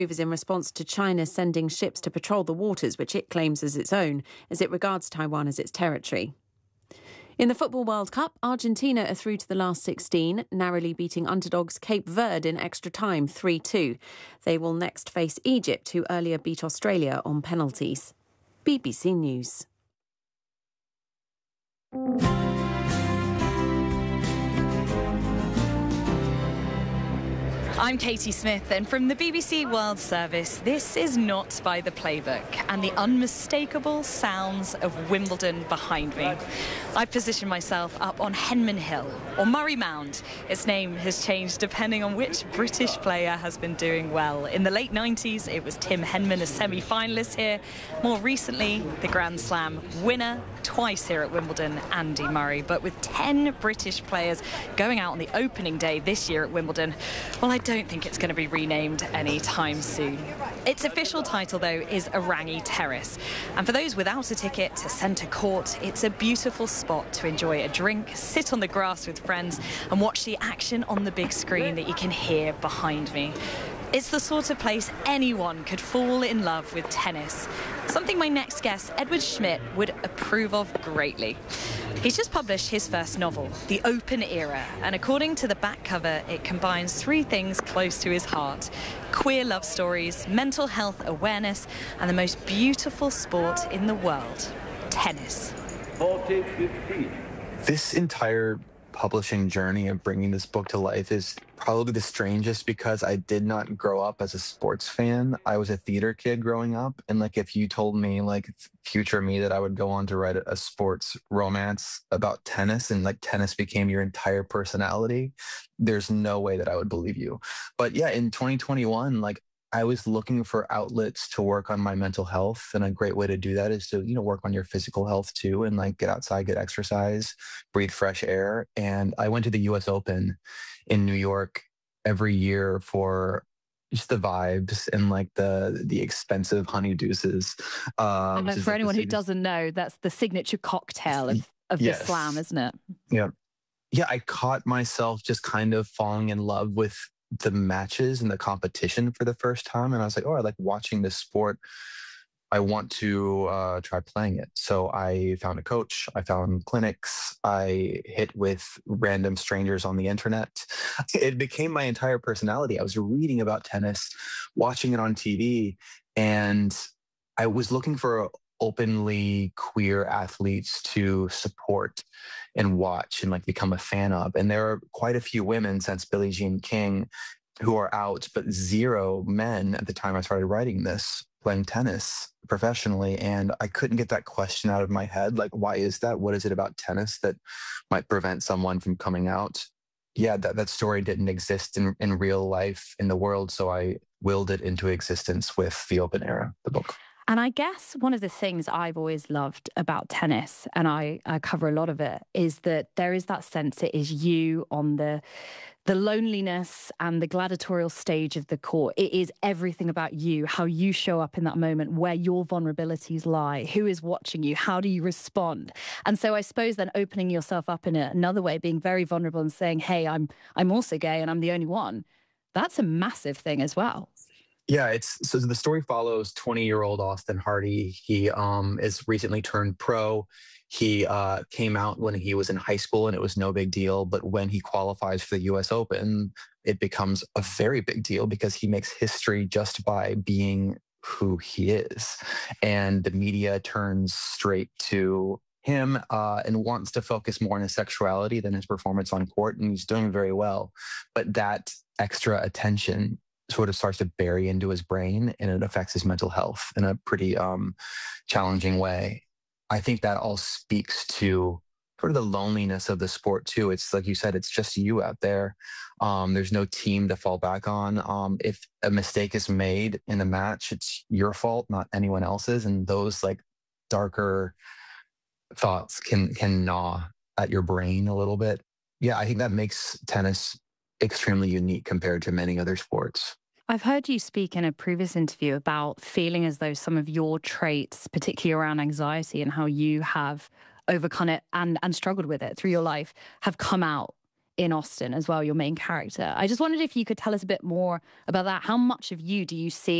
is in response to China sending ships to patrol the waters, which it claims as its own, as it regards Taiwan as its territory. In the Football World Cup, Argentina are through to the last 16, narrowly beating underdogs Cape Verde in extra time 3-2. They will next face Egypt, who earlier beat Australia on penalties. BBC News. I'm Katie Smith, and from the BBC World Service, this is Not by the Playbook and the unmistakable sounds of Wimbledon behind me. I've positioned myself up on Henman Hill, or Murray Mound. Its name has changed depending on which British player has been doing well. In the late 90s, it was Tim Henman, a semi-finalist here. More recently, the Grand Slam winner twice here at Wimbledon, Andy Murray. But with 10 British players going out on the opening day this year at Wimbledon, well, I don't think it's going to be renamed anytime soon. Its official title, though, is Arangi Terrace. And for those without a ticket to Centre Court, it's a beautiful spot to enjoy a drink, sit on the grass with friends and watch the action on the big screen that you can hear behind me. It's the sort of place anyone could fall in love with tennis. Something my next guest, Edward Schmidt, would approve of greatly. He's just published his first novel, The Open Era, and according to the back cover, it combines three things close to his heart: queer love stories, mental health awareness, and the most beautiful sport in the world, tennis. This entire publishing journey of bringing this book to life is probably the strangest because I did not grow up as a sports fan. I was a theater kid growing up. And like, if you told me like future me that I would go on to write a sports romance about tennis and like tennis became your entire personality, there's no way that I would believe you. But yeah, in 2021, like I was looking for outlets to work on my mental health. And a great way to do that is to, work on your physical health too, and like get outside, get exercise, breathe fresh air. And I went to the US Open in New York every year for just the vibes and like the expensive honey deuces. And for anyone who doesn't know, that's the signature cocktail of the slam, isn't it? Yeah. Yeah, I caught myself just kind of falling in love with the matches and the competition for the first time. And I was like, oh, I like watching this sport. I want to try playing it. So I found a coach. I found clinics. I hit with random strangers on the internet. It became my entire personality. I was reading about tennis, watching it on TV, and I was looking for openly queer athletes to support and watch and like become a fan of. And there are quite a few women since Billie Jean King who are out, but zero men at the time I started writing this, playing tennis professionally. And I couldn't get that question out of my head. Like, why is that? What is it about tennis that might prevent someone from coming out? Yeah, that story didn't exist in real life in the world. So I willed it into existence with The Open Era, the book. And I guess one of the things I've always loved about tennis, and I cover a lot of it, is that there is that sense it is you on the loneliness and the gladiatorial stage of the court. It is everything about you, how you show up in that moment, where your vulnerabilities lie, who is watching you, how do you respond? And so I suppose then opening yourself up in another way, being very vulnerable and saying, hey, I'm also gay and I'm the only one. That's a massive thing as well. Yeah, so the story follows 20-year-old Austin Hardy. He is recently turned pro. He came out when he was in high school and it was no big deal. But when he qualifies for the US Open, it becomes a very big deal because he makes history just by being who he is. And the media turns straight to him and wants to focus more on his sexuality than his performance on court. And he's doing very well. But that extra attention sort of starts to bury into his brain and it affects his mental health in a pretty challenging way. I think that all speaks to sort of the loneliness of the sport too. It's like you said, it's just you out there. There's no team to fall back on. If a mistake is made in a match, it's your fault, not anyone else's. And those like darker thoughts can gnaw at your brain a little bit. Yeah, I think that makes tennis extremely unique compared to many other sports. I've heard you speak in a previous interview about feeling as though some of your traits, particularly around anxiety and how you have overcome it and struggled with it through your life, have come out in Austin as well, your main character. I just wondered if you could tell us a bit more about that. How much of you do you see